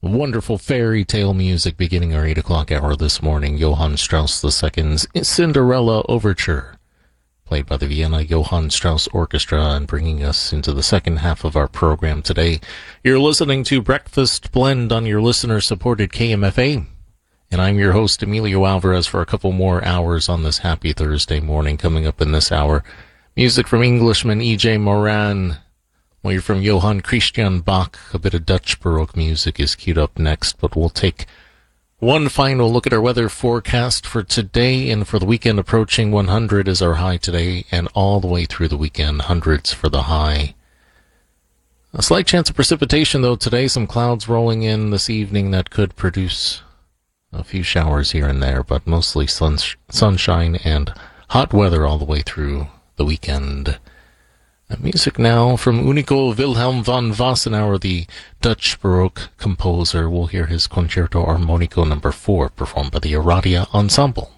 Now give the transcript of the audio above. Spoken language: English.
Wonderful fairy tale music beginning our 8 o'clock hour this morning. Johann Strauss II's Cinderella Overture, played by the Vienna Johann Strauss Orchestra, and bringing us into the second half of our program today. You're listening to Breakfast Blend on your listener-supported KMFA, and I'm your host, Emilio Alvarez, for a couple more hours on this happy Thursday morning. Coming up in this hour, music from Englishman E.J. Moran. Well, you're from Johann Christian Bach. A bit of Dutch Baroque music is queued up next, but we'll take one final look at our weather forecast for today and for the weekend. Approaching 100 is our high today, and all the way through the weekend, hundreds for the high. A slight chance of precipitation, though, today. Some clouds rolling in this evening that could produce a few showers here and there, but mostly sunshine and hot weather all the way through the weekend. Music now from Unico Wilhelm van Wassenaar, the Dutch Baroque composer. We'll hear his Concerto Armonico No. 4 performed by the Aradia Ensemble.